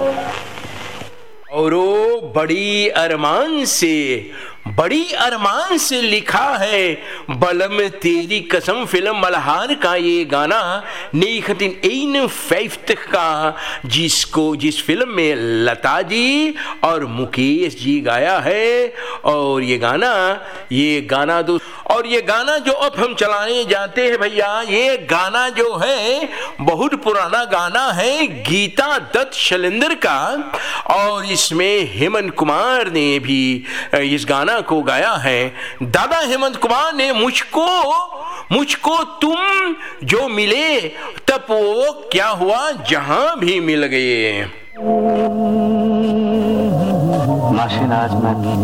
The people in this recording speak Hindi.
और वो बड़ी अरमान से लिखा है बलम तेरी कसम फिल्म मल्हार का ये गाना 1951 का, जिस फिल्म में लता जी और मुकेश जी गाया है। और ये गाना जो अब हम चलाने जाते हैं भैया, ये गाना जो है बहुत पुराना गाना है, गीता दत्त शैलेंद्र का। और इसमें हेमंत कुमार ने भी इस गाना को गाया है। दादा हेमंत कुमार ने मुझको तुम जो मिले तब वो क्या हुआ जहां भी मिल गए।